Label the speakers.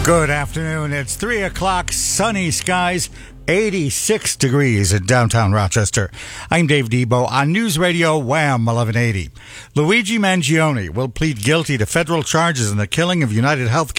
Speaker 1: Good afternoon. It's 3 o'clock, sunny skies, 86 degrees in downtown Rochester. I'm Dave Debo on News Radio Wham 1180. Luigi Mangione will plead guilty to federal charges in the killing of United Health